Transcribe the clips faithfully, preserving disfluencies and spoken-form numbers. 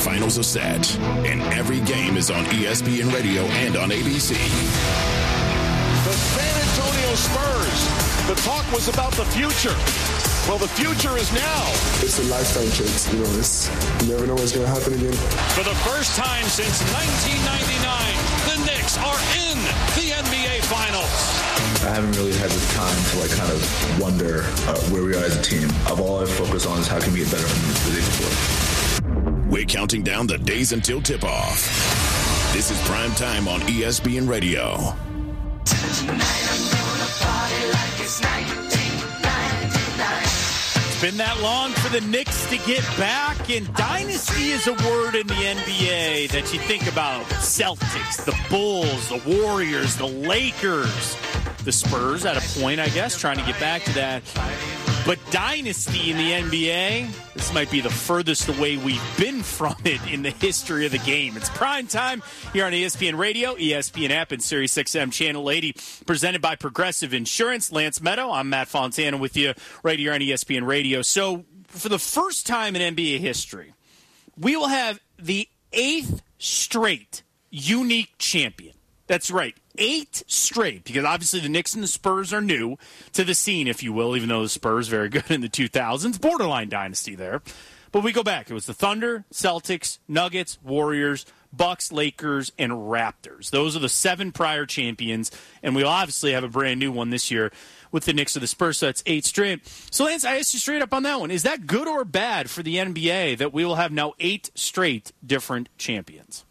Finals are set, and every game is on E S P N Radio and on A B C. The San Antonio Spurs. The talk was about the future. Well, the future is now. It's a lifetime change. You know, it's, you never know what's going to happen again. For the first time since nineteen ninety-nine, the Knicks are in the N B A Finals. I haven't really had the time to like kind of wonder uh, where we are as a team. I've all I focus on is how can we get better from the day before. We're counting down the days until tip-off. This is Prime Time on E S P N Radio. It's been that long for the Knicks to get back, and dynasty is a word in the N B A that you think about. Celtics, the Bulls, the Warriors, the Lakers, the Spurs at a point, I guess, trying to get back to that. But dynasty in the N B A, this might be the furthest away we've been from it in the history of the game. It's prime time here on E S P N Radio, E S P N app, and Sirius X M Channel eighty, presented by Progressive Insurance. Lance Meadow, I'm Matt Fontana with you right here on E S P N Radio. So for the first time in N B A history, we will have the eighth straight unique champion. That's right. Eight straight, because obviously the Knicks and the Spurs are new to the scene, if you will, even though the Spurs very good in the two thousands. Borderline dynasty there. But we go back. It was the Thunder, Celtics, Nuggets, Warriors, Bucks, Lakers, and Raptors. Those are the seven prior champions, and we'll obviously have a brand new one this year with the Knicks or the Spurs, so that's eight straight. So, Lance, I asked you straight up on that one. Is that good or bad for the N B A that we will have now eight straight different champions?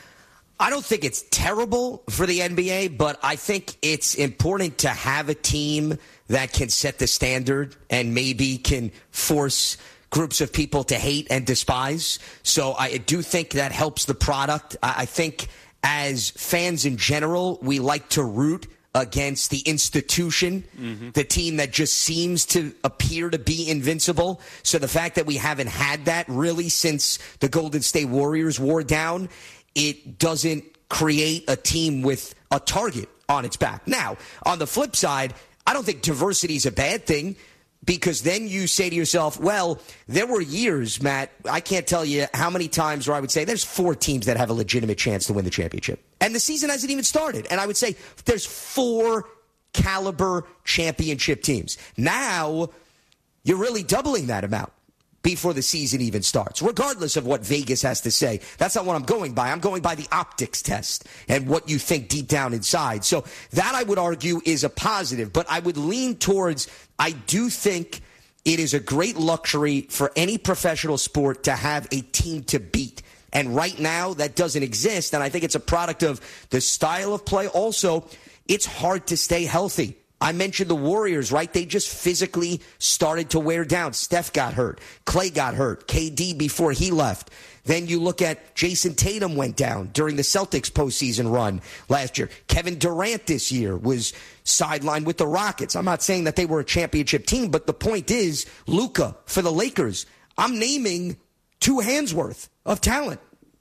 I don't think it's terrible for the N B A, but I think it's important to have a team that can set the standard and maybe can force groups of people to hate and despise. So I do think that helps the product. I think as fans in general, we like to root against the institution, mm-hmm. the team that just seems to appear to be invincible. So the fact that we haven't had that really since the Golden State Warriors wore down, it doesn't create a team with a target on its back. Now, on the flip side, I don't think diversity is a bad thing, because then you say to yourself, well, there were years, Matt, I can't tell you how many times where I would say there's four teams that have a legitimate chance to win the championship. And the season hasn't even started. And I would say there's four caliber championship teams. Now, you're really doubling that amount before the season even starts, regardless of what Vegas has to say. That's not what I'm going by. I'm going by the optics test and what you think deep down inside. So that, I would argue, is a positive. But I would lean towards, I do think it is a great luxury for any professional sport to have a team to beat. And right now, that doesn't exist. And I think it's a product of the style of play. Also, it's hard to stay healthy. I mentioned the Warriors, right? They just physically started to wear down. Steph got hurt. Clay got hurt. K D before he left. Then you look at Jason Tatum went down during the Celtics postseason run last year. Kevin Durant this year was sidelined with the Rockets. I'm not saying that they were a championship team, but the point is, Luka for the Lakers, I'm naming two hands worth of talent.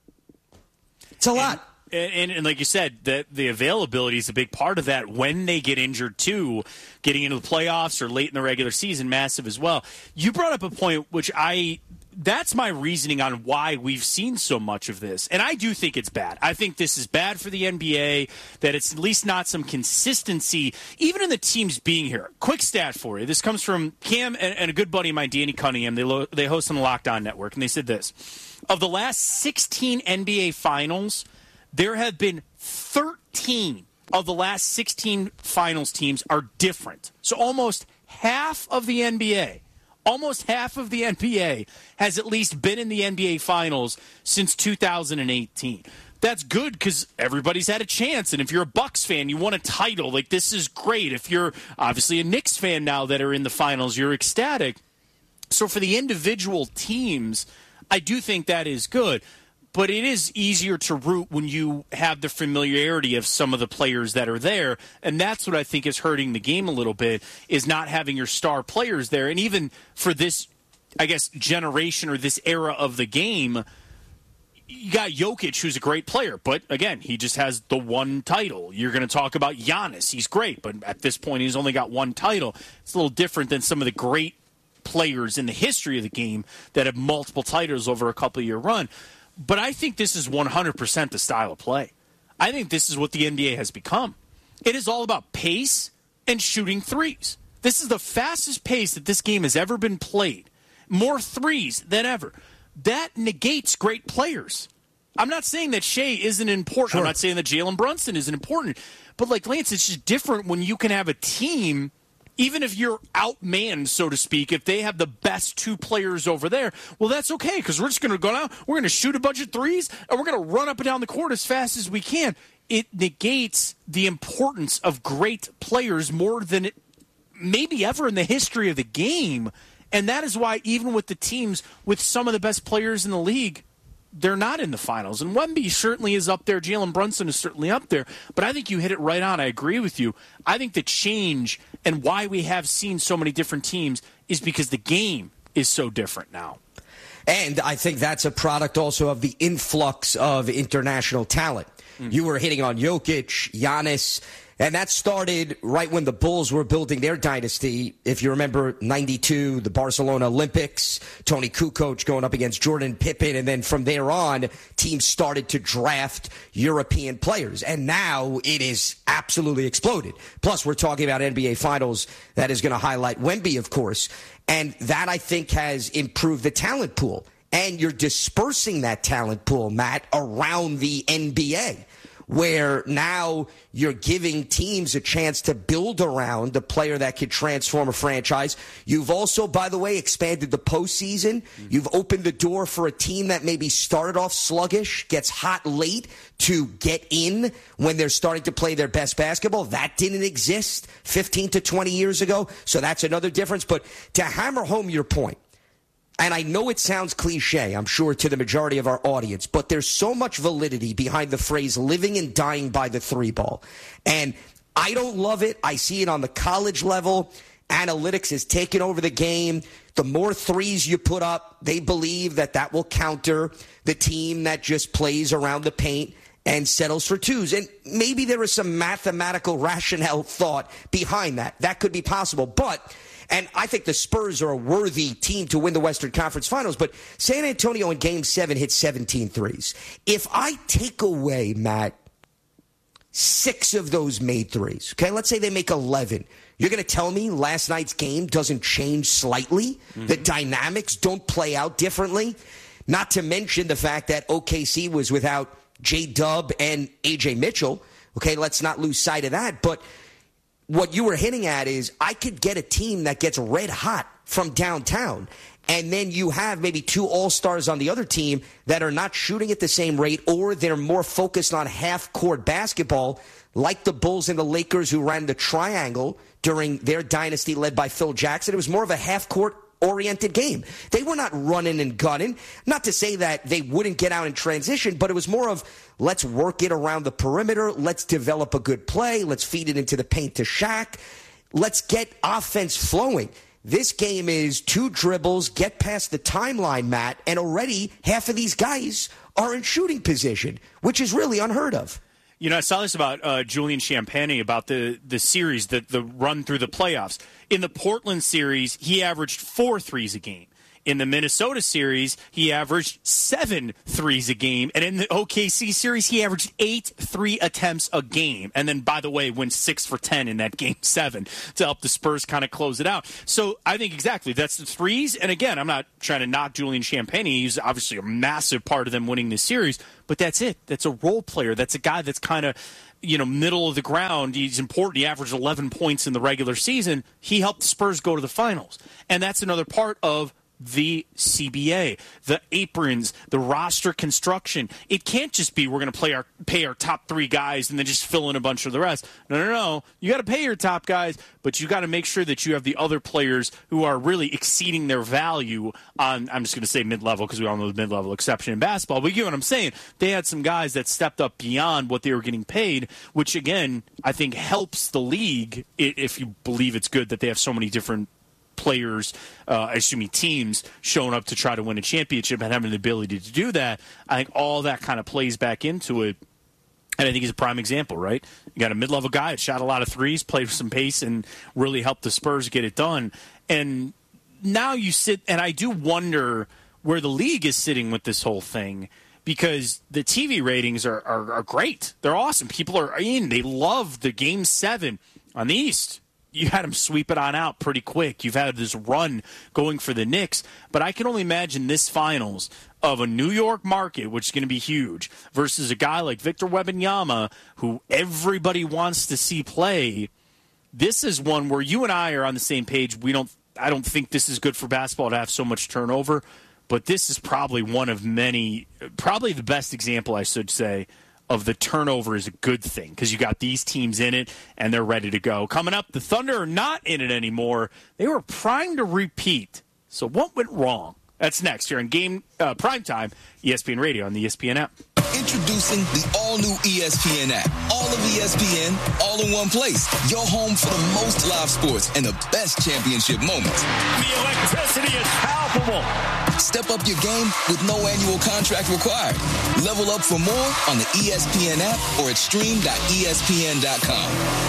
It's a lot. And, and, and like you said, the, the availability is a big part of that when they get injured, too. Getting into the playoffs or late in the regular season, massive as well. You brought up a point which I – that's my reasoning on why we've seen so much of this. And I do think it's bad. I think this is bad for the N B A, that it's at least not some consistency, even in the teams being here. Quick stat for you. This comes from Cam and, and a good buddy of mine, Danny Cunningham. They, lo- they host on the Locked On Network, and they said this. Of the last sixteen N B A finals, there have been thirteen of the last sixteen finals teams are different. So almost half of the N B A, almost half of the N B A has at least been in the N B A finals since two thousand eighteen. That's good because everybody's had a chance. And if you're a Bucks fan, you want a title. Like, this is great. If you're obviously a Knicks fan now that are in the finals, you're ecstatic. So for the individual teams, I do think that is good. But it is easier to root when you have the familiarity of some of the players that are there. And that's what I think is hurting the game a little bit, is not having your star players there. And even for this, I guess, generation or this era of the game, you got Jokic, who's a great player. But, again, he just has the one title. You're going to talk about Giannis. He's great. But at this point, he's only got one title. It's a little different than some of the great players in the history of the game that have multiple titles over a couple-year run. But I think this is one hundred percent the style of play. I think this is what the N B A has become. It is all about pace and shooting threes. This is the fastest pace that this game has ever been played. More threes than ever. That negates great players. I'm not saying that Shea isn't important. Sure. I'm not saying that Jalen Brunson isn't important. But like Lance, it's just different when you can have a team, even if you're outmanned, so to speak, if they have the best two players over there, well, that's okay, because we're just going to go out, we're going to shoot a bunch of threes, and we're going to run up and down the court as fast as we can. It negates the importance of great players more than it maybe ever in the history of the game. And that is why even with the teams with some of the best players in the league, they're not in the finals. And Wemby certainly is up there. Jalen Brunson is certainly up there. But I think you hit it right on. I agree with you. I think the change and why we have seen so many different teams is because the game is so different now. And I think that's a product also of the influx of international talent. Mm-hmm. You were hitting on Jokic, Giannis, and that started right when the Bulls were building their dynasty. If you remember ninety-two, the Barcelona Olympics, Tony Kukoc going up against Jordan Pippen, and then from there on, teams started to draft European players. And now it is absolutely exploded. Plus, we're talking about N B A Finals that is going to highlight Wemby, of course. And that, I think, has improved the talent pool. And you're dispersing that talent pool, Matt, around the N B A, where now you're giving teams a chance to build around a player that could transform a franchise. You've also, by the way, expanded the postseason. You've opened the door for a team that maybe started off sluggish, gets hot late, to get in when they're starting to play their best basketball. That didn't exist fifteen to twenty years ago, so that's another difference. But to hammer home your point, and I know it sounds cliche, I'm sure, to the majority of our audience, but there's so much validity behind the phrase living and dying by the three ball. And I don't love it. I see it on the college level. Analytics is taking over the game. The more threes you put up, they believe that that will counter the team that just plays around the paint and settles for twos. And maybe there is some mathematical rationale thought behind that. That could be possible. But and I think the Spurs are a worthy team to win the Western Conference Finals, but San Antonio in Game seven hit seventeen threes. If I take away, Matt, six of those made threes, okay, let's say they make eleven, you're going to tell me last night's game doesn't change slightly? Mm-hmm. The dynamics don't play out differently? Not to mention the fact that O K C was without J-Dub and A J Mitchell. Okay, let's not lose sight of that, but what you were hinting at is I could get a team that gets red hot from downtown, and then you have maybe two all-stars on the other team that are not shooting at the same rate, or they're more focused on half-court basketball, like the Bulls and the Lakers who ran the triangle during their dynasty led by Phil Jackson. It was more of a half-court oriented game. They were not running and gunning. Not to say that they wouldn't get out in transition, but it was more of let's work it around the perimeter. Let's develop a good play. Let's feed it into the paint to Shaq. Let's get offense flowing. This game is two dribbles, get past the timeline, Matt, and already half of these guys are in shooting position, which is really unheard of. You know, I saw this about uh, Julian Champagnie, about the, the series, the, the run through the playoffs. In the Portland series, he averaged four threes a game. In the Minnesota series, he averaged seven threes a game. And in the O K C series, he averaged eight three attempts a game. And then, by the way, went six for ten in that game seven to help the Spurs kind of close it out. So I think exactly that's the threes. And again, I'm not trying to knock Julian Champagnie. He's obviously a massive part of them winning this series. But that's it. That's a role player. That's a guy that's kind of, you know, middle of the ground. He's important. He averaged eleven points in the regular season. He helped the Spurs go to the finals. And that's another part of the C B A, the aprons, the roster construction. It can't just be we're going to play our pay our top three guys and then just fill in a bunch of the rest. No, no, no. You got to pay your top guys, but you got to make sure that you have the other players who are really exceeding their value on, I'm just going to say mid-level because we all know the mid-level exception in basketball. But you get what I'm saying. They had some guys that stepped up beyond what they were getting paid, which, again, I think helps the league if you believe it's good that they have so many different players, uh, assuming teams, showing up to try to win a championship and having the ability to do that. I think all that kind of plays back into it. And I think he's a prime example, right? You got a mid-level guy that shot a lot of threes, played with some pace, and really helped the Spurs get it done. And now you sit, and I do wonder where the league is sitting with this whole thing, because the T V ratings are, are, are great. They're awesome. People are in. They love the Game seven on the East. You had them sweep it on out pretty quick. You've had this run going for the Knicks. But I can only imagine this finals of a New York market, which is going to be huge, versus a guy like Victor Wembanyama, who everybody wants to see play. This is one where you and I are on the same page. We don't. I don't think this is good for basketball to have so much turnover. But this is probably one of many, probably the best example, I should say, of the turnover is a good thing because you got these teams in it and they're ready to go. Coming up, the Thunder are not in it anymore. They were primed to repeat. So what went wrong? That's next here in Game uh, Primetime, E S P N Radio on the E S P N app. Introducing the all-new E S P N app. All of E S P N, all in one place. Your home for the most live sports and the best championship moments. The electricity is palpable. Step up your game with no annual contract required. Level up for more on the E S P N app or at stream dot E S P N dot com.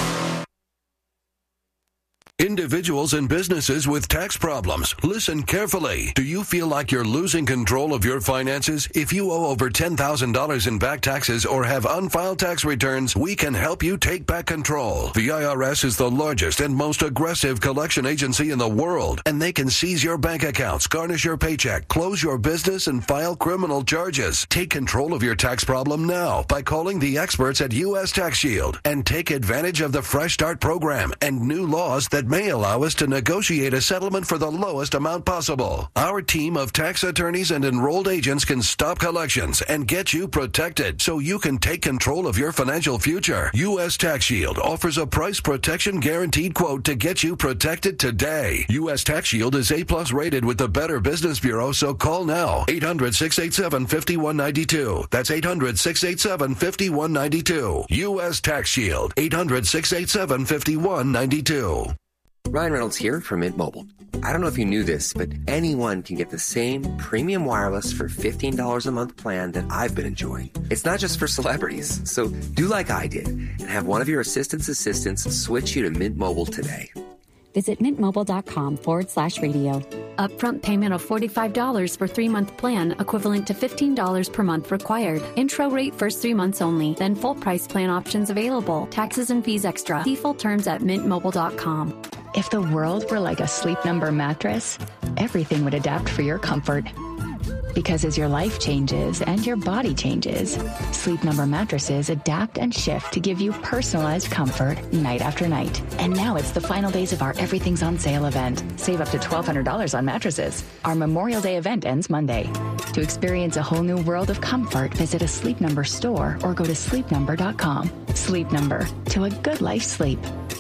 Individuals and businesses with tax problems, listen carefully. Do you feel like you're losing control of your finances? If you owe over ten thousand dollars in back taxes or have unfiled tax returns, we can help you take back control. The I R S is the largest and most aggressive collection agency in the world, and they can seize your bank accounts, garnish your paycheck, close your business, and file criminal charges. Take control of your tax problem now by calling the experts at U S Tax Shield and take advantage of the Fresh Start program and new laws that may allow us to negotiate a settlement for the lowest amount possible. Our team of tax attorneys and enrolled agents can stop collections and get you protected so you can take control of your financial future. U S Tax Shield offers a price protection guaranteed quote to get you protected today. U S Tax Shield is A-plus rated with the Better Business Bureau, so call now. eight hundred, six eight seven, five one nine two. That's eight hundred, six eight seven, five one nine two. U S Tax Shield. eight hundred, six eight seven, five one nine two. Ryan Reynolds here from Mint Mobile. I don't know if you knew this, but anyone can get the same premium wireless for fifteen dollars a month plan that I've been enjoying. It's not just for celebrities. So do like I did and have one of your assistant's assistants switch you to Mint Mobile today. Visit mintmobile.com forward slash radio. Upfront payment of forty-five dollars for three-month plan, equivalent to fifteen dollars per month required. Intro rate first three months only, then full price plan options available. Taxes and fees extra. See full terms at mint mobile dot com. If the world were like a Sleep Number mattress, everything would adapt for your comfort. Because as your life changes and your body changes, Sleep Number mattresses adapt and shift to give you personalized comfort night after night. And now it's the final days of our Everything's on Sale event. Save up to twelve hundred dollars on mattresses. Our Memorial Day event ends Monday. To experience a whole new world of comfort, visit a Sleep Number store or go to sleep number dot com. Sleep Number, to a good life sleep.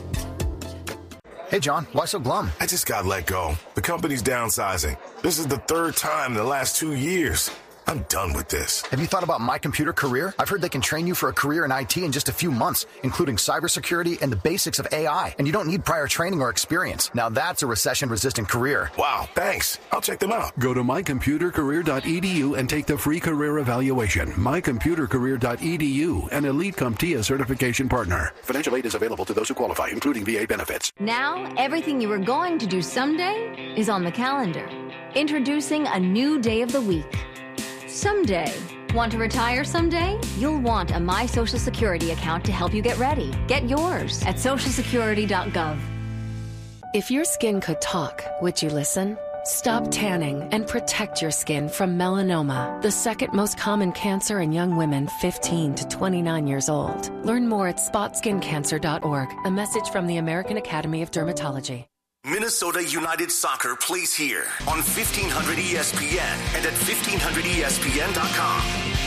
Hey, John, why so glum? I just got let go. The company's downsizing. This is the third time in the last two years. I'm done with this. Have you thought about My Computer Career? I've heard they can train you for a career in I T in just a few months, including cybersecurity and the basics of A I. And you don't need prior training or experience. Now that's a recession-resistant career. Wow, thanks. I'll check them out. Go to my computer career dot e d u and take the free career evaluation. my computer career dot e d u, an Elite CompTIA certification partner. Financial aid is available to those who qualify, including V A benefits. Now, everything you were going to do someday is on the calendar. Introducing a new day of the week. Someday. Want to retire someday? You'll want a My Social Security account to help you get ready. Get yours at social security dot gov. If your skin could talk, would you listen? Stop tanning and protect your skin from melanoma, the second most common cancer in young women fifteen to twenty-nine years old. Learn more at spot skin cancer dot org. A message from the American Academy of Dermatology. Minnesota United Soccer plays here on fifteen hundred E S P N and at fifteen hundred E S P N dot com.